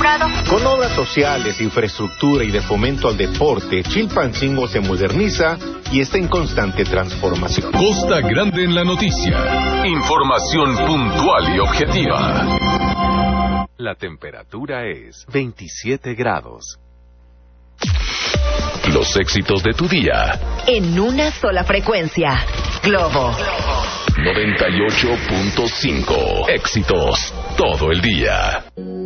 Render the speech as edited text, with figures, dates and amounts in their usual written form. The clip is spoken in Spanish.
complicado. Con obras sociales, infraestructura y de fomento al deporte, Chilpancingo se moderniza y está en constante transformación. Costa Grande en la noticia. Información puntual y objetiva. La temperatura es 27 grados. Los éxitos de tu día. En una sola frecuencia. Globo 98.5. Éxitos todo el día.